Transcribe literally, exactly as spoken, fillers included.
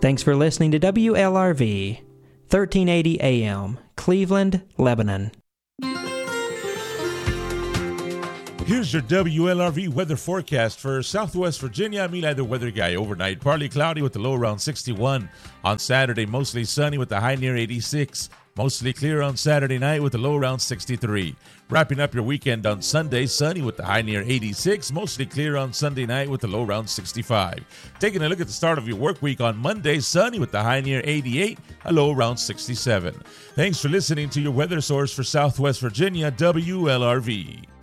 Thanks for listening to W L R V, thirteen eighty A M, Cleveland, Lebanon. Here's your W L R V weather forecast for Southwest Virginia. I'm Eli, the weather guy. Overnight, partly cloudy with the low around sixty-one. On Saturday, mostly sunny with the high near eighty-six. Mostly clear on Saturday night with the low around sixty-three. Wrapping up your weekend on Sunday, sunny with the high near eighty-six. Mostly clear on Sunday night with the low around sixty-five. Taking a look at the start of your work week on Monday, sunny with the high near eighty-eight, a low around sixty-seven. Thanks for listening to your weather source for Southwest Virginia, W L R V.